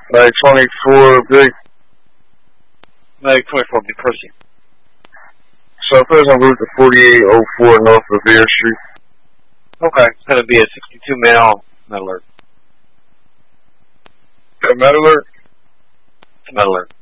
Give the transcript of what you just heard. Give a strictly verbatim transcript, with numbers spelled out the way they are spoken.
Like twenty-four, big. Medic twenty-four, be proceed. Southwest on route to forty-eight oh four north of Bear Street. Okay, it's going to be a sixty-two male med alert. A med alert? It's a med alert.